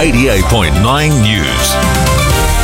88.9 News.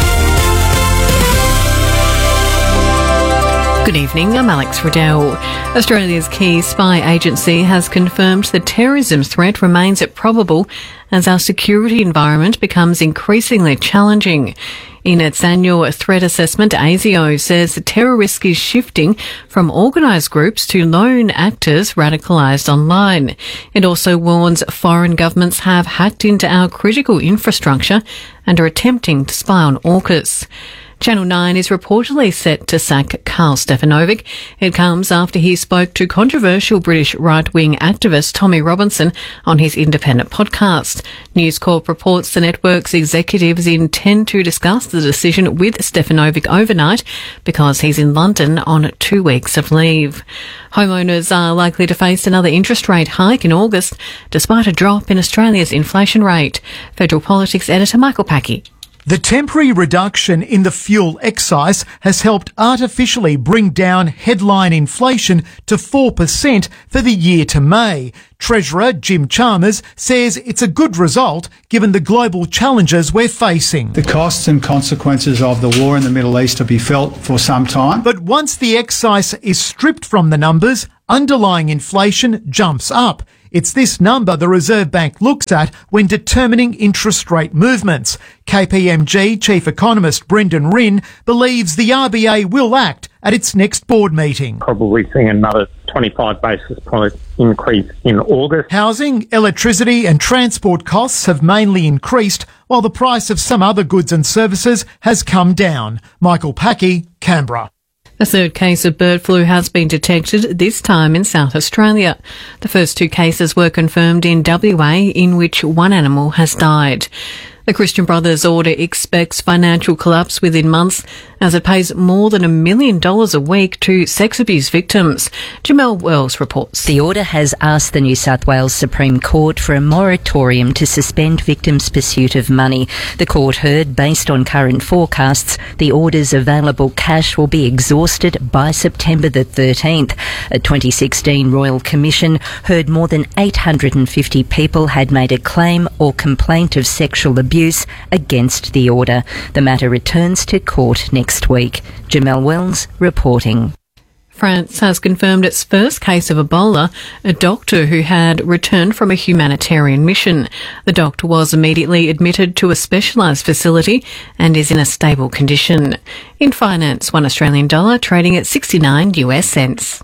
Good evening, I'm Alex Riddell. Australia's key spy agency has confirmed the terrorism threat remains probable as our security environment becomes increasingly challenging. In its annual threat assessment, ASIO says the terror risk is shifting from organised groups to lone actors radicalised online. It also warns foreign governments have hacked into our critical infrastructure and are attempting to spy on AUKUS. Channel 9 is reportedly set to sack Karl Stefanovic. It comes after he spoke to controversial British right-wing activist Tommy Robinson on his independent podcast. News Corp reports the network's executives intend to discuss the decision with Stefanovic overnight because he's in London on 2 weeks of leave. Homeowners are likely to face another interest rate hike in August, despite a drop in Australia's inflation rate. Federal Politics editor Michael Packey. The temporary reduction in the fuel excise has helped artificially bring down headline inflation to 4% for the year to May. Treasurer Jim Chalmers says it's a good result given the global challenges we're facing. The costs and consequences of the war in the Middle East will be felt for some time. But once the excise is stripped from the numbers, underlying inflation jumps up. It's this number the Reserve Bank looks at when determining interest rate movements. KPMG Chief Economist Brendan Rinn believes the RBA will act at its next board meeting. Probably seeing another 25 basis point increase in August. Housing, electricity and transport costs have mainly increased, while the price of some other goods and services has come down. Michael Packey, Canberra. A third case of bird flu has been detected, this time in South Australia. The first 2 cases were confirmed in WA, in which 1 animal has died. The Christian Brothers Order expects financial collapse within months as it pays more than $1 million a week to sex abuse victims. Jamelle Wells reports. The order has asked the New South Wales Supreme Court for a moratorium to suspend victims' pursuit of money. The court heard, based on current forecasts, the order's available cash will be exhausted by September the 13th. A 2016 Royal Commission heard more than 850 people had made a claim or complaint of sexual abuse against the order. The matter returns to court next week. Jamelle Wells reporting. France has confirmed its first case of Ebola, a doctor who had returned from a humanitarian mission. The doctor was immediately admitted to a specialised facility and is in a stable condition. In finance, $1 Australian dollar trading at 69 US cents.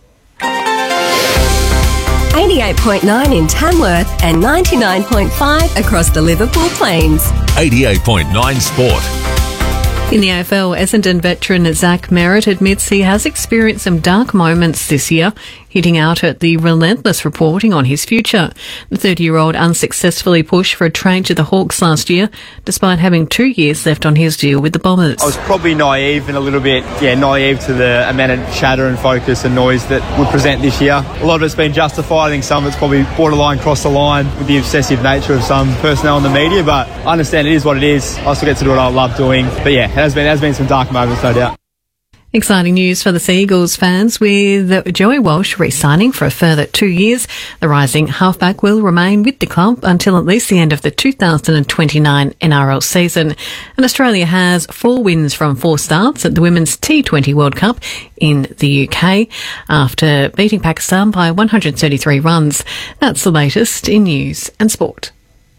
88.9 in Tamworth and 99.5 across the Liverpool Plains. 88.9 Sport. In the AFL, Essendon veteran Zach Merritt admits he has experienced some dark moments this year, hitting out at the relentless reporting on his future. The 30-year-old unsuccessfully pushed for a trade to the Hawks last year, despite having 2 years left on his deal with the Bombers. I was probably naive and a little bit, naive to the amount of chatter and focus and noise that would present this year. A lot of it's been justified. I think some of it's probably borderline crossed the line with the obsessive nature of some personnel in the media, but I understand it is what it is. I still get to do what I love doing. But yeah, it has been some dark moments, no doubt. Exciting news for the Sea Eagles fans, with Joey Walsh re-signing for a further 2 years. The rising halfback will remain with the club until at least the end of the 2029 NRL season. And Australia has 4 wins from 4 starts at the Women's T20 World Cup in the UK after beating Pakistan by 133 runs. That's the latest in news and sport.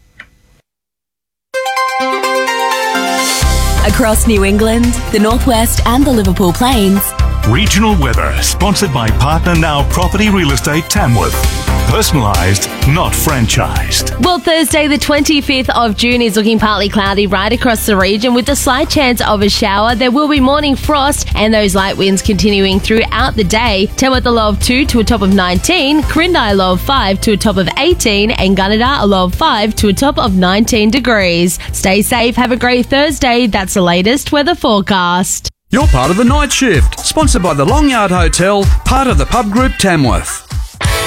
Across New England, the Northwest and the Liverpool Plains. Regional weather, sponsored by Partner Now Property Real Estate Tamworth. Personalised, not franchised. Well, Thursday the 25th of June is looking partly cloudy right across the region with a slight chance of a shower. There will be morning frost and those light winds continuing throughout the day. Tamworth a low of 2 to a top of 19, Corindi a low of 5 to a top of 18 and Gunnedah a low of 5 to a top of 19 degrees. Stay safe, have a great Thursday. That's the latest weather forecast. You're part of the night shift, sponsored by the Long Yard Hotel, part of the Pub Group Tamworth.